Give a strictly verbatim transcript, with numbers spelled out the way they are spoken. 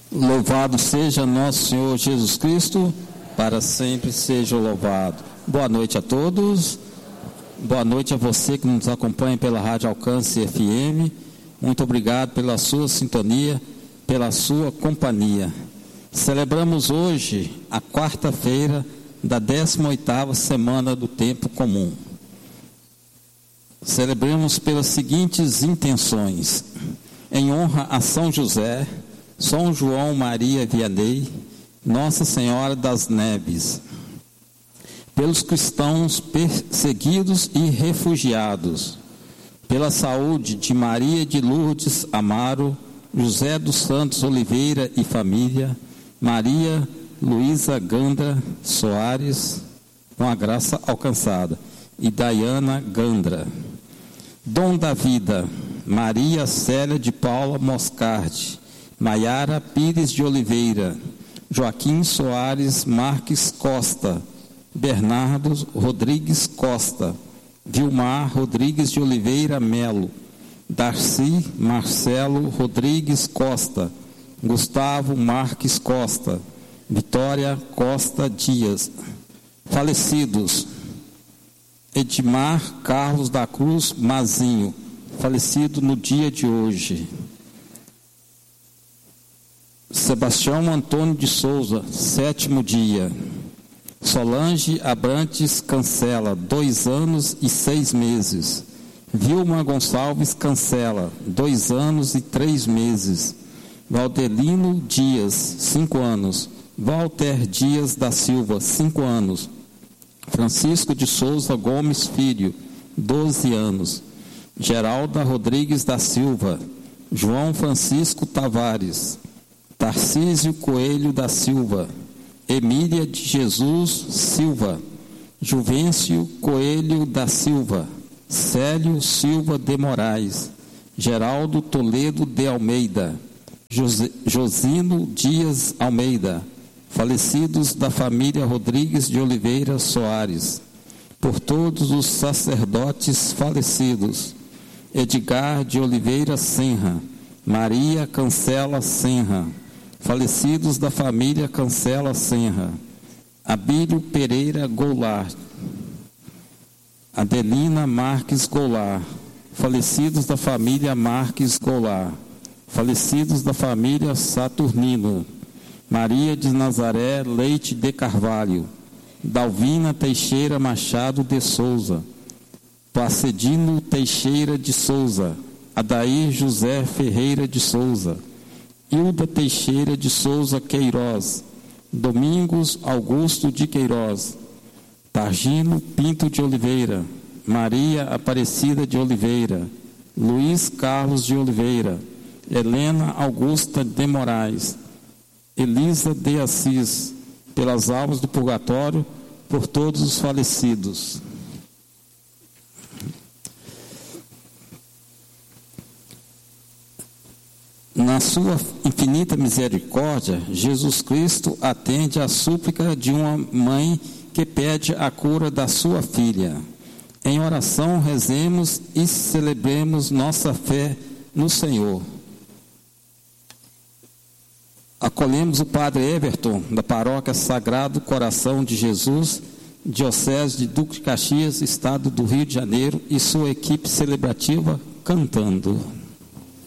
Louvado seja nosso Senhor Jesus Cristo, para sempre seja louvado. Boa noite a todos, boa noite a você que nos acompanha pela Rádio Alcance F M, muito obrigado pela sua sintonia, pela sua companhia. Celebramos hoje a quarta-feira da décima oitava semana do tempo comum. Celebramos pelas seguintes intenções: em honra a São José, São João Maria Vianney, Nossa Senhora das Neves, pelos cristãos perseguidos e refugiados, pela saúde de Maria de Lourdes Amaro, José dos Santos Oliveira e família, Maria Luísa Gandra Soares, com a graça alcançada, e Dayana Gandra. Dom da vida, Maria Célia de Paula Moscardi, Maiara Pires de Oliveira, Joaquim Soares Marques Costa, Bernardo Rodrigues Costa, Vilmar Rodrigues de Oliveira Melo, Darcy Marcelo Rodrigues Costa, Gustavo Marques Costa, Vitória Costa Dias. Falecidos: Edmar Carlos da Cruz Mazinho, falecido no dia de hoje. Sebastião Antônio de Souza, sétimo dia. Solange Abrantes Cancela, dois anos e seis meses. Vilma Gonçalves Cancela, dois anos e três meses. Valdelino Dias, cinco anos. Walter Dias da Silva, cinco anos. Francisco de Souza Gomes Filho, doze anos. Geralda Rodrigues da Silva, João Francisco Tavares, Tarcísio Coelho da Silva, Emília de Jesus Silva, Juvencio Coelho da Silva, Célio Silva de Moraes, Geraldo Toledo de Almeida, José, Josino Dias Almeida, falecidos da família Rodrigues de Oliveira Soares, por todos os sacerdotes falecidos: Edgar de Oliveira Senra, Maria Cancela Senra, falecidos da família Cancela Senra, Abílio Pereira Goulart, Adelina Marques Goulart, falecidos da família Marques Goulart, falecidos da família Saturnino, Maria de Nazaré Leite de Carvalho, Dalvina Teixeira Machado de Souza, Placedino Teixeira de Souza, Adair José Ferreira de Souza, Hilda Teixeira de Souza Queiroz, Domingos Augusto de Queiroz, Targino Pinto de Oliveira, Maria Aparecida de Oliveira, Luiz Carlos de Oliveira, Helena Augusta de Moraes, Elisa de Assis, pelas almas do purgatório, por todos os falecidos. Na sua infinita misericórdia, Jesus Cristo atende à súplica de uma mãe que pede a cura da sua filha. Em oração, rezemos e celebremos nossa fé no Senhor. Acolhemos o Padre Everton, da Paróquia Sagrado Coração de Jesus, Diocese de Duque de Caxias, Estado do Rio de Janeiro, e sua equipe celebrativa cantando.